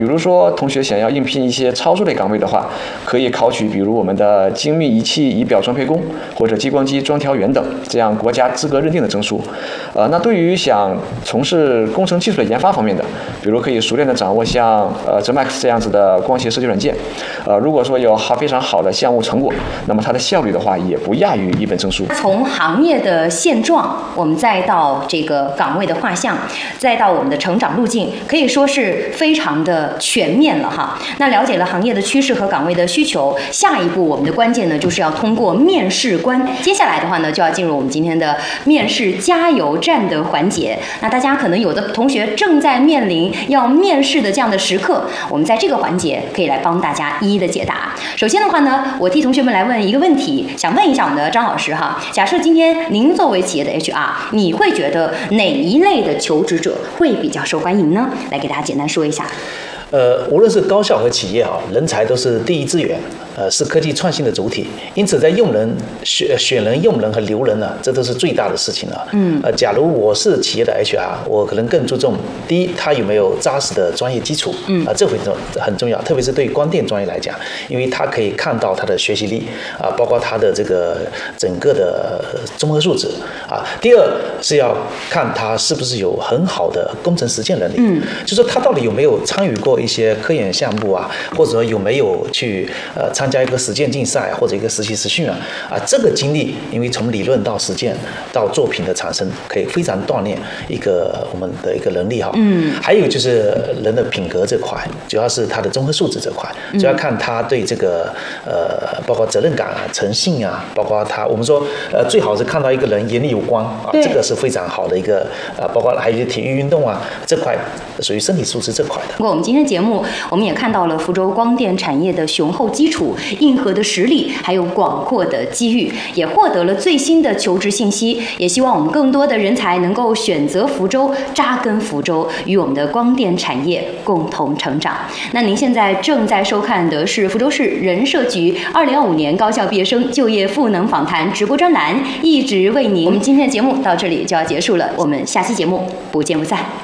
比如说，同学想要应聘一些操作类岗位的话，可以考取比如我们的精密仪器仪表装配工或者激光机装调员等这样国家资格认定的证书。那对于想从事工程技术的研发方面的，比如可以熟练的掌握像ZMAX 这样子的光学设计软件。如果说有非常好的项目成果，那么它的效率的话也不亚于一本证书。 从行业的现状，我们再到这个岗位的画像，再到我们的成长路径，可以说是非常的全面了哈。那了解了行业的趋势和岗位的需求，下一步我们的关键呢，就是要通过面试关。接下来的话呢，就要进入我们今天的面试加油站的环节。那大家可能有的同学正在面临要面试的这样的时刻，我们在这个环节可以来帮大家一一的解答。首先的话呢，我替同学们来问一个问题，想问一下我们的张老师哈。假设今天您作为企业的 HR， 你会觉得哪一类的求职者会比较受欢迎呢？来给大家简单说一下。 无论是高校和企业人才都是第一资源，是科技创新的主体。因此，在用人、选人、用人和留人呢，这都是最大的事情了。假如我是企业的 HR， 我可能更注重第一，他有没有扎实的专业基础，这很重要，特别是对光电专业来讲，因为他可以看到他的学习力包括他的这个整个的综合素质第二是要看他是不是有很好的工程实践能力，就说他到底有没有参与过一些科研项目或者说有没有去参加一个实践竞赛或者一个实习实训这个经历，因为从理论到实践到作品的产生，可以非常锻炼我们的一个能力还有就是人的品格这块，主要是他的综合素质这块，主要看他对这个包括责任感诚信包括我们说最好是看到一个人眼里有光这个是非常好的一个包括还有体育运动这块属于身体素质这块的。 不过我们今天节目我们也看到了福州光电产业的雄厚基础、硬核的实力，还有广阔的机遇，也获得了最新的求职信息。也希望我们更多的人才能够选择福州，扎根福州，与我们的光电产业共同成长。那您现在正在收看的是福州市人社局2025年高校毕业生就业赋能访谈直播专栏，一直为您。我们今天的节目到这里就要结束了，我们下期节目不见不散。